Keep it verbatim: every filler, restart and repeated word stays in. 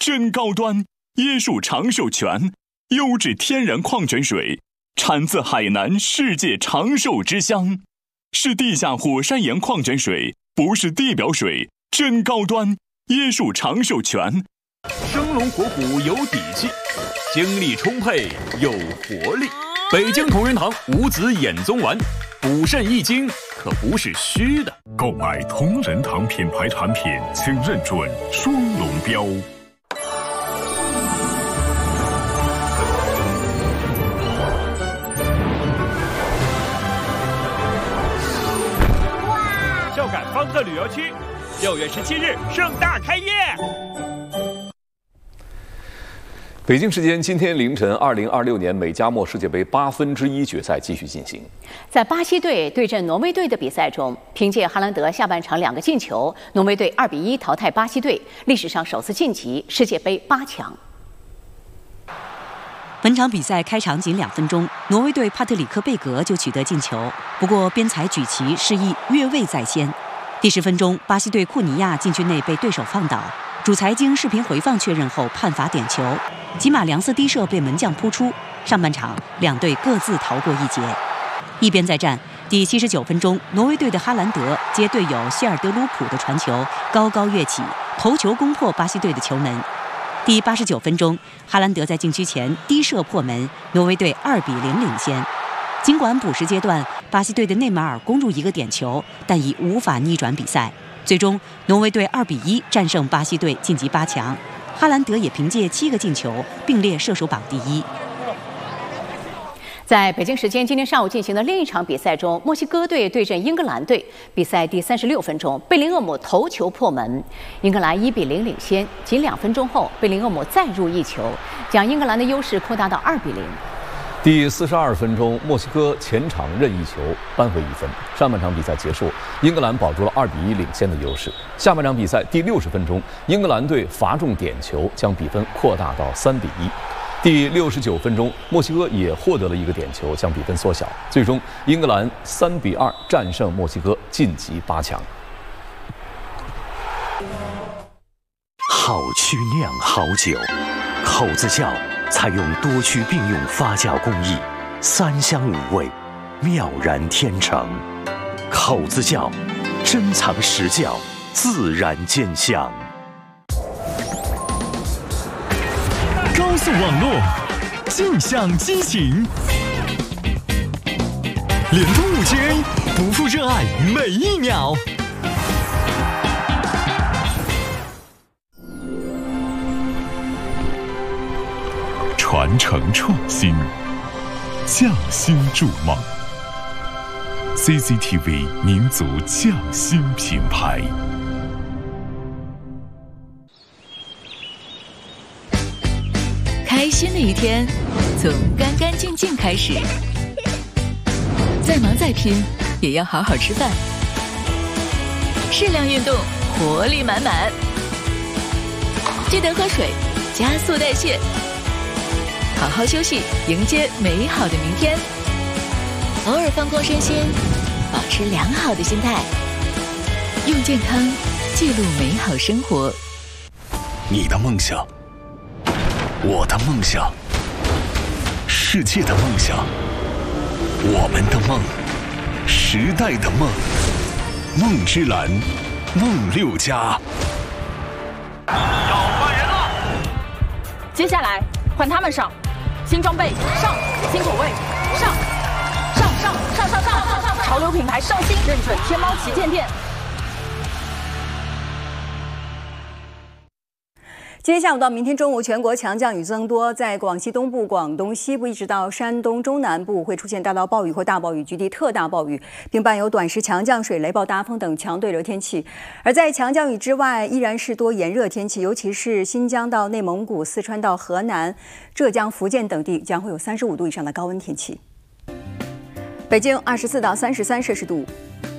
真高端，椰树长寿泉，优质天然矿泉水，产自海南世界长寿之乡，是地下火山岩矿泉水，不是地表水，真高端，椰树长寿泉。 生龙活虎有底气，精力充沛有活力。北京同仁堂五子衍宗丸，补肾益精可不是虚的。 购买同仁堂品牌产品，请认准双龙标。 孝感方特旅游区，六月十七日盛大开业。 北京时间今天凌晨，二零二六年美加墨世界杯八分之一决赛继续进行。 在巴西队对阵挪威队的比赛中，凭借哈兰德下半场两个进球，挪威队二比一淘汰巴西队，历史上首次晋级世界杯八强。 本场比赛开场仅两分钟，挪威队帕特里克·贝格就取得进球，不过边裁举旗示意越位在先。第十分钟，巴西队库尼亚禁区内被对手放倒。主裁经视频回放确认后判罚点球，吉马良斯低射被门将扑出。上半场两队各自逃过一劫。一边再战，第七十九分钟，挪威队的哈兰德接队友希尔德鲁普的传球，高高跃起，头球攻破巴西队的球门。第八十九分钟，哈兰德在禁区前低射破门，挪威队二比零领先。尽管补时阶段巴西队的内马尔攻入一个点球，但已无法逆转比赛。最终，挪威队二比一战胜巴西队，晋级八强。哈兰德也凭借七个进球，并列射手榜第一。 在北京时间今天上午进行的另一场比赛中，墨西哥队对阵英格兰队。比赛第三十六分钟，贝林厄姆头球破门，英格兰一比零领先。仅两分钟后，贝林厄姆再入一球，将英格兰的优势扩大到二比零。 第四十二分钟，墨西哥前场任意球扳回一分。上半场比赛结束，英格兰保住了二比一领先的优势。下半场比赛第六十分钟，英格兰队罚中点球，将比分扩大到三比一。第六十九分钟，墨西哥也获得了一个点球，将比分缩小。最终，英格兰三比二战胜墨西哥，晋级八强。 好曲酿好酒，口子窖采用多区并用发酵工艺，三香五味，妙然天成。口子窖，珍藏实窖，自然见香。 高速网络，尽享激情，联通 五 G A， 不负热爱每一秒。传承创新，匠心筑梦。C C T V 民族匠心品牌。 开心的一天，从干干净净开始。再忙再拼，也要好好吃饭。适量运动，活力满满。记得喝水，加速代谢。好好休息，迎接美好的明天。偶尔放空身心，保持良好的心态，用健康记录美好生活。 你的梦想，我的梦想，世界的梦想，我们的梦，时代的梦，梦之蓝，梦六家。 要换人了，接下来换他们上。新装备上，新口味上，上上上上上上上，潮流品牌上新，认准天猫旗舰店。 今天下午到明天中午，全国强降雨增多，在广西东部、广东西部一直到山东中南部会出现大到暴雨或大暴雨，局地特大暴雨，并伴有短时强降水、雷暴大风等强对流天气。而在强降雨之外，依然是多炎热天气，尤其是新疆到内蒙古、四川到河南、浙江、福建等地将会有三十五度以上的高温天气。北京二十四到三十三摄氏度。